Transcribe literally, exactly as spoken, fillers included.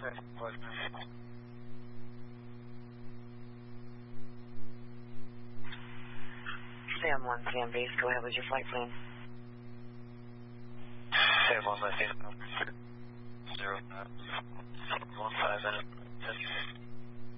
Sam one, Sam base, go ahead with your flight plan. Sam one, my Sam zero, one five minutes.